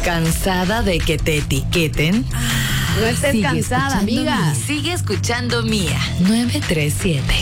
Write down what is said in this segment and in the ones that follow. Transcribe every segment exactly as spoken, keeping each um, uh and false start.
¿Cansada de que te etiqueten? No estés Sigue cansada, escuchando amiga. Mía. Sigue escuchando Mía nueve tres siete.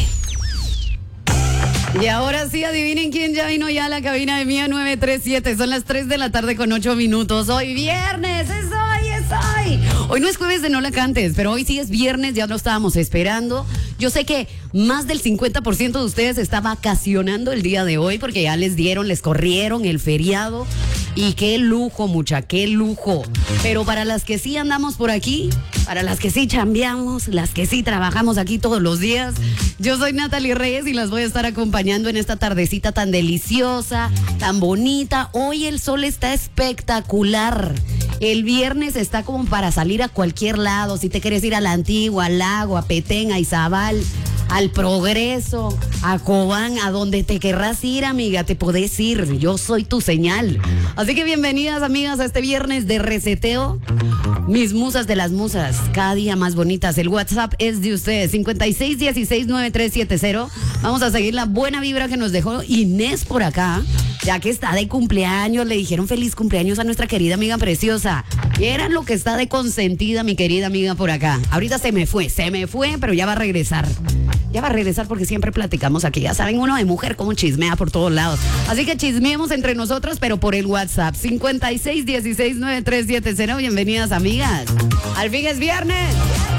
Y ahora sí, adivinen quién ya vino ya a la cabina de Mía nueve tres siete. Son las tres de la tarde con ocho minutos. Hoy viernes, es hoy, es hoy. Hoy no es jueves de No La Cantes, pero hoy sí es viernes, ya lo estábamos esperando. Yo sé que más del cincuenta por ciento de ustedes está vacacionando el día de hoy porque ya les dieron, les corrieron el feriado. Y qué lujo, mucha, qué lujo. Pero para las que sí andamos por aquí, para las que sí chambeamos, las que sí trabajamos aquí todos los días, yo soy Natalie Reyes y las voy a estar acompañando en esta tardecita tan deliciosa, tan bonita. Hoy el sol está espectacular. El viernes está como para salir a cualquier lado. Si te quieres ir a la Antigua, al Lago, a Petén, a Izabal, al Progreso, a Cobán, a donde te querrás ir, amiga, te podés ir. Yo soy tu señal. Así que bienvenidas, amigas, a este viernes de reseteo. Mis musas de las musas, cada día más bonitas. El WhatsApp es de ustedes, cincuenta y seis dieciséis noventa y tres setenta. Vamos a seguir la buena vibra que nos dejó Inés por acá, ya que está de cumpleaños. Le dijeron feliz cumpleaños a nuestra querida amiga preciosa. Vieran lo que está de consentida mi querida amiga por acá. Ahorita se me fue, se me fue, pero ya va a regresar. Ya va a regresar porque siempre platicamos aquí. Ya saben, uno de mujer como chismea por todos lados. Así que chismeemos entre nosotros, pero por el WhatsApp. cincuenta y seis dieciséis noventa y tres setenta. Bienvenidas, amigas. Al fin es viernes.